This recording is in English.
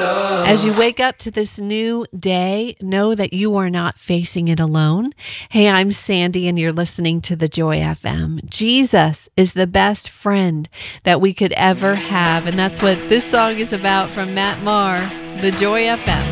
As you wake up to this new day, know that you are not facing it alone. Hey, I'm Sandy, and you're listening to the Joy FM. Jesus is the best friend that we could ever have, and that's what this song is about from Matt Maher, the Joy FM.